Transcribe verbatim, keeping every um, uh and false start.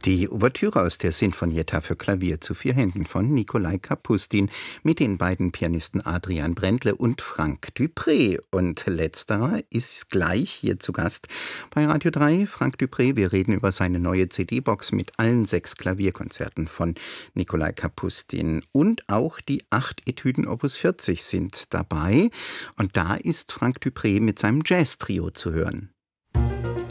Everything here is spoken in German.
Die Ouvertüre aus der Sinfonietta für Klavier zu vier Händen von Nikolai Kapustin mit den beiden Pianisten Adrian Brändle und Frank Dupré. Und letzterer ist gleich hier zu Gast bei Radio drei. Frank Dupré, wir reden über seine neue C D-Box mit allen sechs Klavierkonzerten von Nikolai Kapustin. Und auch die acht Etüden Opus vierzig sind dabei. Und da ist Frank Dupré mit seinem Jazz-Trio zu hören.